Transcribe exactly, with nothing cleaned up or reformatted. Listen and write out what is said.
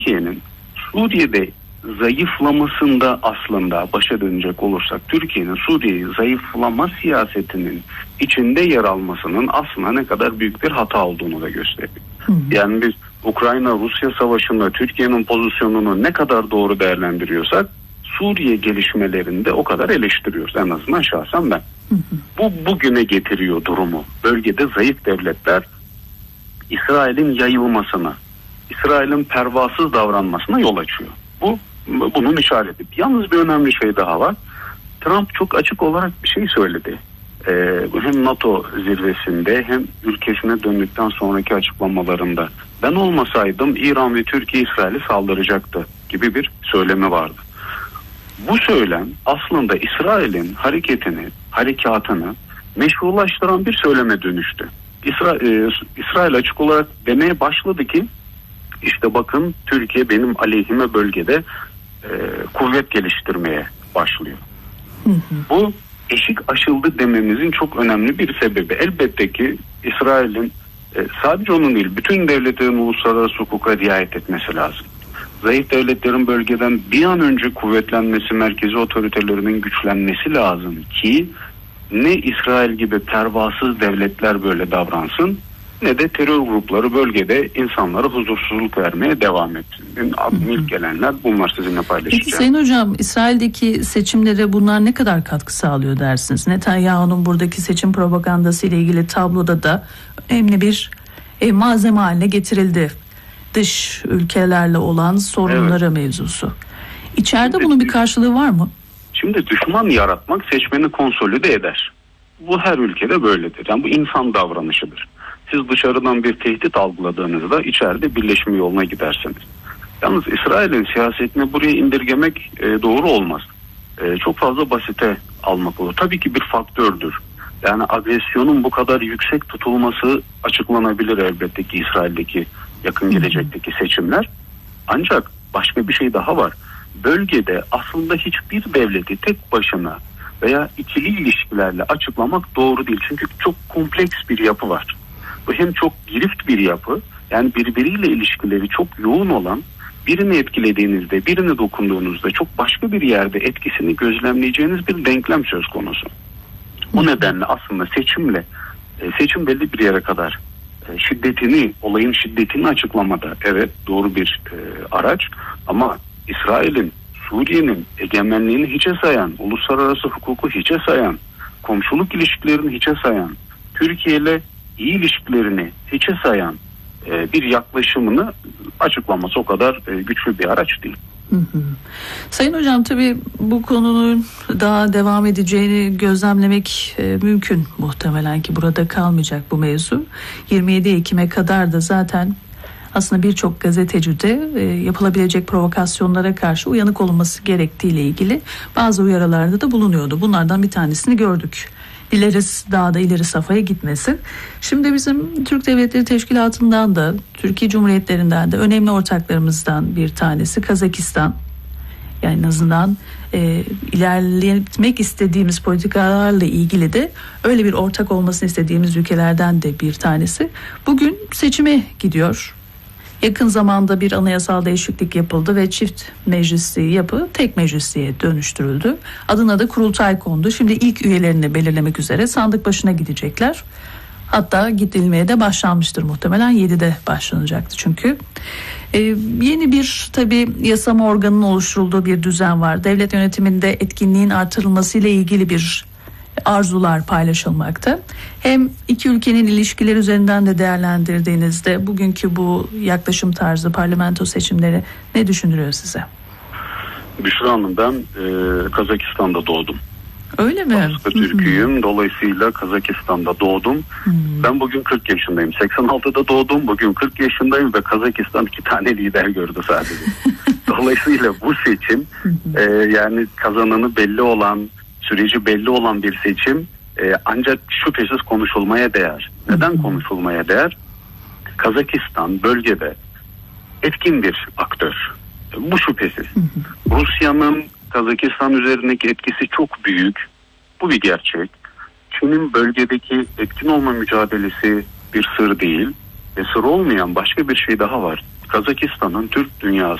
Türkiye'nin Suriye'de zayıflamasında aslında başa dönecek olursak Türkiye'nin Suriye'yi zayıflama siyasetinin içinde yer almasının aslında ne kadar büyük bir hata olduğunu da gösteriyor. Hı hı. Yani biz Ukrayna-Rusya savaşında Türkiye'nin pozisyonunu ne kadar doğru değerlendiriyorsak Suriye gelişmelerinde o kadar eleştiriyoruz. En azından şahsen ben. Hı hı. Bu bugüne getiriyor durumu. Bölgede zayıf devletler İsrail'in yayılmasına, İsrail'in pervasız davranmasına yol açıyor. Bu bunun işareti. Yalnız bir önemli şey daha var. Trump çok açık olarak bir şey söyledi. Ee, hem NATO zirvesinde hem ülkesine döndükten sonraki açıklamalarında ben olmasaydım İran ve Türkiye İsrail'e saldıracaktı gibi bir söylemi vardı. Bu söylem aslında İsrail'in hareketini, harekatını meşrulaştıran bir söyleme dönüştü. İsra- e, İsrail açık olarak demeye başladı ki işte bakın Türkiye benim aleyhime bölgede e, kuvvet geliştirmeye başlıyor. Hı hı. Bu eşik aşıldı dememizin çok önemli bir sebebi. Elbette ki İsrail'in e, sadece onun değil bütün devletlerin uluslararası hukuka riayet etmesi lazım. Zayıf devletlerin bölgeden bir an önce kuvvetlenmesi, merkezi otoritelerinin güçlenmesi lazım ki ne İsrail gibi pervasız devletler böyle davransın ne de terör grupları bölgede insanlara huzursuzluk vermeye devam etsin. Benim aklıma ilk gelenler bunlar, sizinle paylaşacağım. Peki Sayın Hocam, İsrail'deki seçimlere bunlar ne kadar katkı sağlıyor dersiniz? Netanyahu'nun buradaki seçim propagandası ile ilgili tabloda da önemli bir e, malzeme haline getirildi. Dış ülkelerle olan sorunları evet. mevzusu. İçeride şimdi, bunun bir karşılığı var mı? Şimdi düşman yaratmak seçmeni konsolide eder. Bu her ülkede böyledir. Yani bu insan davranışıdır. Siz dışarıdan bir tehdit algıladığınızda içeride birleşme yoluna gidersiniz. Yalnız İsrail'in siyasetini buraya indirgemek e, doğru olmaz. E, çok fazla basite almak olur. Tabii ki bir faktördür. Yani agresyonun bu kadar yüksek tutulması açıklanabilir elbette ki İsrail'deki yakın gelecekteki seçimler. Ancak başka bir şey daha var. Bölgede aslında hiçbir devleti tek başına veya ikili ilişkilerle açıklamak doğru değil. Çünkü çok kompleks bir yapı var. Bu hem çok girift bir yapı, yani birbiriyle ilişkileri çok yoğun olan, birini etkilediğinizde, birine dokunduğunuzda çok başka bir yerde etkisini gözlemleyeceğiniz bir denklem söz konusu. O nedenle aslında seçimle, seçim belli bir yere kadar şiddetini, olayın şiddetini açıklamada evet doğru bir e, araç, ama İsrail'in, Suriye'nin egemenliğini hiçe sayan, uluslararası hukuku hiçe sayan, komşuluk ilişkilerini hiçe sayan, Türkiye ile iyi ilişkilerini hiçe sayan e, bir yaklaşımını açıklaması o kadar e, güçlü bir araç değil. Hı hı. Sayın Hocam, tabii bu konunun daha devam edeceğini gözlemlemek e, mümkün muhtemelen ki burada kalmayacak bu mevzu. yirmi yedi Ekim'e kadar da zaten aslında birçok gazetecide e, yapılabilecek provokasyonlara karşı uyanık olunması gerektiğiyle ilgili bazı uyarılarda da bulunuyordu. Bunlardan bir tanesini gördük. İleri, daha da ileri safhaya gitmesin. Şimdi bizim Türk Devletleri Teşkilatı'ndan da, Türkiye Cumhuriyetlerinden de önemli ortaklarımızdan bir tanesi Kazakistan. Yani en azından e, ilerletmek istediğimiz politikalarla ilgili de öyle bir ortak olmasını istediğimiz ülkelerden de bir tanesi. Bugün seçime gidiyor. Yakın zamanda bir anayasal değişiklik yapıldı ve çift meclisli yapı tek meclisliğe dönüştürüldü. Adına da kurultay kondu. Şimdi ilk üyelerini belirlemek üzere sandık başına gidecekler. Hatta gidilmeye de başlanmıştır muhtemelen. yedide başlanacaktı çünkü. Ee, yeni bir tabii yasama organının oluşturulduğu bir düzen var. Devlet yönetiminde etkinliğin artırılması ile ilgili bir arzular paylaşılmakta. Hem iki ülkenin ilişkileri üzerinden de değerlendirdiğinizde bugünkü bu yaklaşım tarzı parlamento seçimleri ne düşündürüyor size? Büşra Hanım, ben e, Kazakistan'da doğdum. Öyle mi? Aslında Türk'üyüm. Dolayısıyla Kazakistan'da doğdum. Hmm. Ben bugün kırk yaşındayım. seksen altıda doğdum. Bugün kırk yaşındayım ve Kazakistan iki tane lider gördü sadece. Dolayısıyla bu seçim e, yani kazananı belli olan, süreci belli olan bir seçim, e, ancak şüphesiz konuşulmaya değer. Neden konuşulmaya değer? Kazakistan bölgede etkin bir aktör. Bu şüphesiz. Rusya'nın Kazakistan üzerindeki etkisi çok büyük. Bu bir gerçek. Çin'in bölgedeki etkin olma mücadelesi bir sır değil. Ve sır olmayan başka bir şey daha var. Kazakistan'ın Türk dünyası